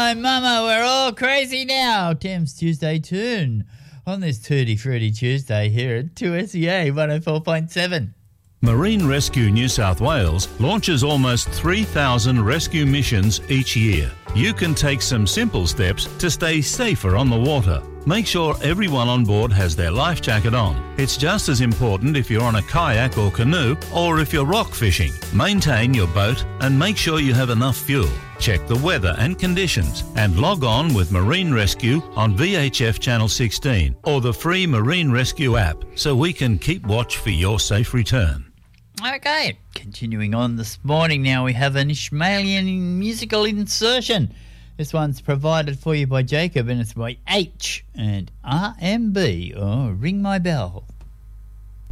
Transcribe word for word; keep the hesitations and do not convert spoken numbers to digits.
my mama, we're all crazy now. Tim's Tuesday Tune on this Tutti Frutti Tuesday here at two S E A one oh four point seven. Marine Rescue New South Wales launches almost three thousand rescue missions each year. You can take some simple steps to stay safer on the water. Make sure everyone on board has their life jacket on. It's just as important if you're on a kayak or canoe or if you're rock fishing. Maintain your boat and make sure you have enough fuel. Check the weather and conditions and log on with Marine Rescue on V H F Channel sixteen or the free Marine Rescue app so we can keep watch for your safe return. Okay, continuing on this morning now, we have an Ishmaelian musical insertion. This one's provided for you by Jacob and it's by H and R M B. Oh, Ring My Bell.